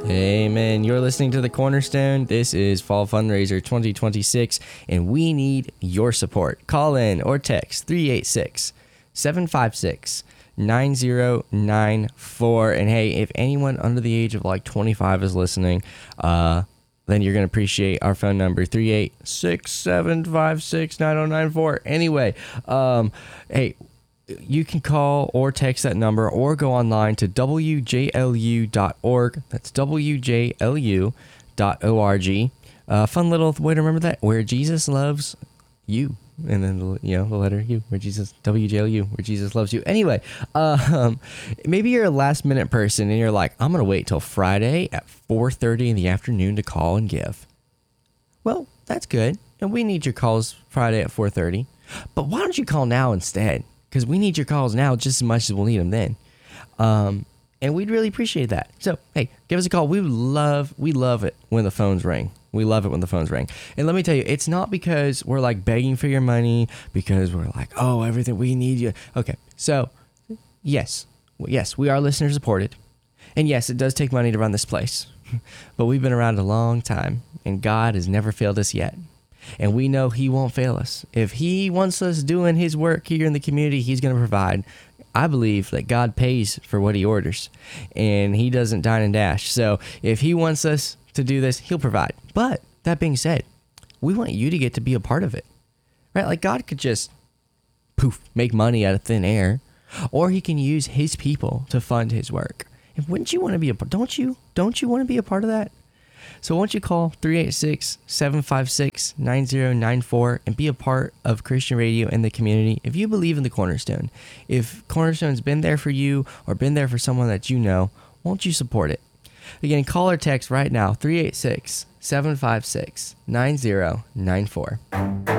Amen. You're listening to The Cornerstone. This is Fall Fundraiser 2026, and we need your support. Call in or text 386-756-9094. And hey, if anyone under the age of like 25 is listening, then you're going to appreciate our phone number, 386-756-9094. Anyway, hey, you can call or text that number or go online to wjlu.org. That's wjlu.org. Fun little way to remember that, where Jesus loves you. And then, the letter U, where Jesus, WJLU, where Jesus loves you. Anyway, maybe you're a last minute person and you're like, I'm going to wait till Friday at 4:30 in the afternoon to call and give. Well, that's good. And we need your calls Friday at 4:30. But why don't you call now instead? Because we need your calls now just as much as we'll need them then. And we'd really appreciate that. So, hey, give us a call. We love it when the phones ring. We love it when the phones ring. And let me tell you, it's not because we're like begging for your money, because we're like, oh, everything, we need you. Okay, so yes, we are listener supported. And yes, it does take money to run this place. But we've been around a long time, and God has never failed us yet. And we know he won't fail us. If he wants us doing his work here in the community, he's going to provide. I believe that God pays for what he orders, and he doesn't dine and dash. So if he wants us to do this, he'll provide. But that being said, we want you to get to be a part of it, right? Like God could just make money out of thin air, or he can use his people to fund his work. And wouldn't you want to be don't you want to be a part of that? So why don't you call 386-756-9094 and be a part of Christian radio and the community if you believe in the Cornerstone. If Cornerstone's been there for you or been there for someone that you know, won't you support it? Again, call or text right now, 386-756-9094.